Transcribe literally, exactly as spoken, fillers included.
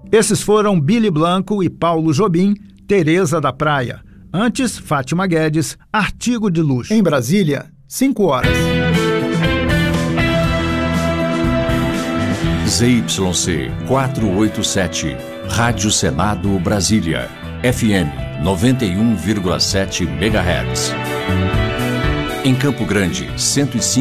Esses foram Billy Blanco e Paulo Jobim, Teresa da Praia. Antes, Fátima Guedes, Artigo de Luxo. Em Brasília, cinco horas. Z Y C quatrocentos e oitenta e sete, Rádio Senado Brasília, F M noventa e um vírgula sete megahertz. Em Campo Grande, cento e cinco.